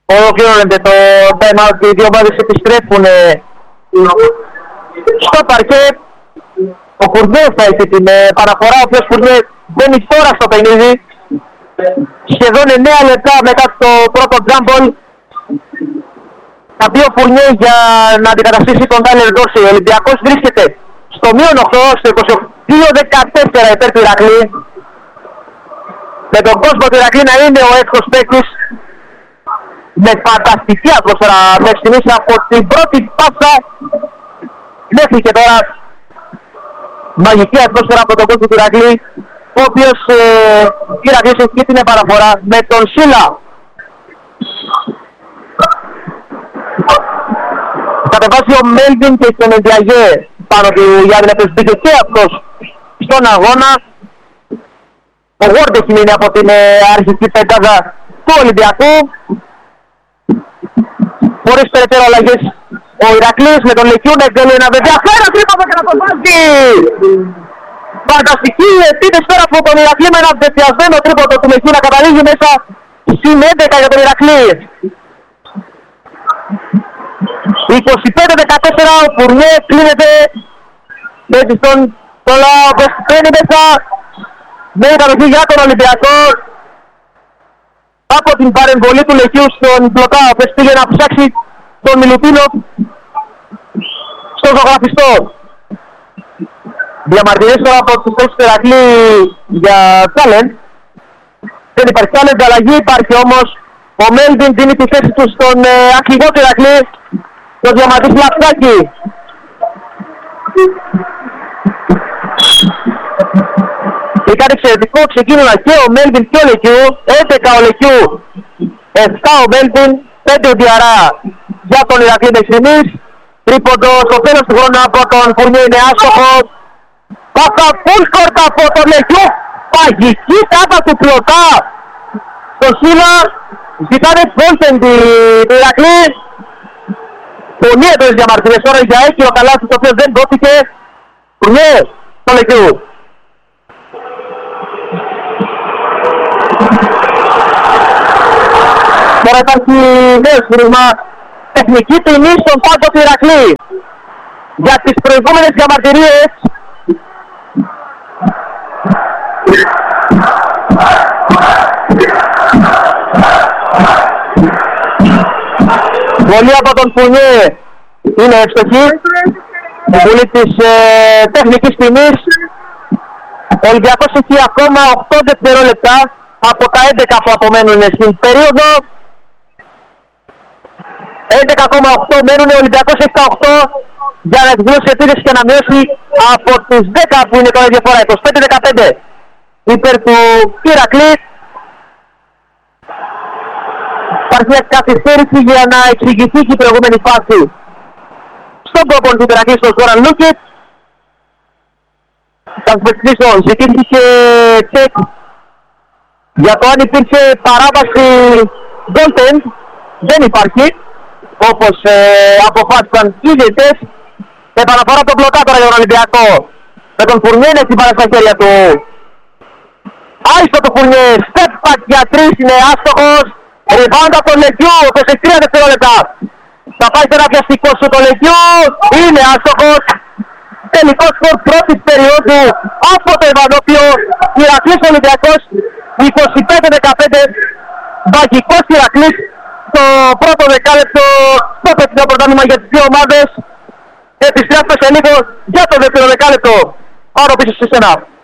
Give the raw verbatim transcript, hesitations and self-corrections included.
Ολοκληρώνεται το time out, οι δύο ομάδες επιστρέφουν στο παρκέ. Ο Φουρνιές θα έχει την παραφορά, ο οποίος Φουρνιές μπαίνει τώρα στο παιχνίδι. Σχεδόν εννέα λεπτά μετά το πρώτο τζάμπολ. Θα μπει ο Φουρνιές για να αντικαταστήσει τον Τάιλερ Ντόρσεϊ. Ο Ολυμπιακός βρίσκεται στο μείον οκτώ, στο είκοσι δύο δεκατέσσερα υπέρ του Ηρακλή. Με τον κόσμο του Ηρακλή να είναι ο εύκος παίκτης. Με φανταστική ατμόσφαιρα μέχρι στιγμής από την πρώτη πάσα μέχρι και τώρα. Μαγική ατμόσφαιρα από τον κόσμο του Ηρακλή, ο οποίος ε, Ηρακλής έχει την επαναφορά με τον Σίλα. Κατεβάζει ο Μέλβιν και στον Ενδιαγέ πάνω του Γιάννη Νέπες, μπήκε και αυτός στον αγώνα. Ο Γουόρντ έχει μείνει από την ε, αρχική πεντάδα του Ολυμπιακού. Χωρίς περαιτέρω αλλαγές ο Ηρακλής με τον Λεκιού να εκτελεί ένα ενδιαφέρον τρίποδο και να το βάζει. Φανταστική επίθεση τώρα από τον Ηρακλή με ένα δεσιασμένο τρίποδο του Λεκιού να καταλήγει μέσα στην έντεκα για τον Ηρακλή. είκοσι πέντε δεκατέσσερα ο Φουρνιέ κλείνεται έτσι στον Λαό που παίρνει μέσα με κατοχή για τον Ολυμπιακό. Από την παρεμβολή του Λεκιού στον Πλωτά, ο οποίος πήγε να ψάξει τον Μιλουτίνο στο ζωγραφιστό. Διαμαρτυρίες τώρα από τους παίκτες του Ηρακλή για talent. Δεν υπάρχει talent, αλλαγή υπάρχει όμως. Ο Μέλβιν δίνει τη θέση του στον ε, αρχηγό του Ηρακλή, τον Διαμαντή Φλαψάκη. Ήταν εξαιρετικό ξεκίνημα και ο Μέλβιν και ο Λεκιού. έντεκα ο Λεκιού, επτά ο Μέλβιν, πέντε ο Διαρά για τον Ηρακλή μέχρι στιγμής. Τρίποντο στο τέλος του χρόνου από τον Φουρνιέ είναι άστοχο. Πάσα φουλκορτ από τον Λεκιού. Παγική τάπα του Πλωτά. Το Σίλα ζητάνε φόλτεν του Ηρακλή. Πολύ έντονες διαμαρτυρίες τώρα για έκυρο καλάθι το οποίο δεν δόθηκε. Φουρνιέ στο Λεκιού. Τώρα υπάρχει νέο σφύριγμα, τεχνική ποινή στον πάγκο του Ηρακλή για τις προηγούμενες διαμαρτυρίες. Βολή από τον Φουρνιέ είναι εύστοχη. Η βολή της ε, τεχνικής ποινής. Ο Ολυμπιακός έχει ακόμα οκτώ δευτερόλεπτα από τα έντεκα που απομένουν στην περίοδο. έντεκα κόμμα οκτώ μένουν, ο Ολυμπιακός έχει τα οκτώ για να εκδηλώσει επίδεση και να μειώσει από τους δέκα που είναι τώρα η διαφορά. είκοσι πέντε δεκαπέντε υπέρ του Ηρακλή. Υπάρχει μια καθυστέρηση για να εξηγηθεί και η προηγούμενη φάση στον προπονητή του Ηρακλή, στον Ζόραν Λούκετ. Θα σας εξηγήσω, ζητήθηκε τσεκ για το αν υπήρξε παράβαση goaltend. Δεν υπάρχει, όπως ε, αποφάσισαν οι διαιτητές. Επαναφορά τον Πλωτά τώρα για τον Ολυμπιακό. Με τον Φουρνιέ να την πάρει στα χέρια του. Άιστο το Φουρνιέ, step back για τρεις, είναι άστοχος. Rebound από τον Λεκιού, πέσε τρία δευτερόλεπτα. Θα πάει σε ένα πιαστικό σου το Λεκιού, είναι άστοχος. Τελικός σκορ πρώτης περίοδου από το Ευανόπιο. Ηρακλής Ολυμπιακός είκοσι πέντε δεκαπέντε. Μαγικός Ηρακλής στο πρώτο δεκάλεπτο στο παιχνίδι πρωτάθλημα για τις δύο ομάδες. Επιστρέφουμε σε λίγο για το δεύτερο δεκάλεπτο. Άρα πίσω στη στενά.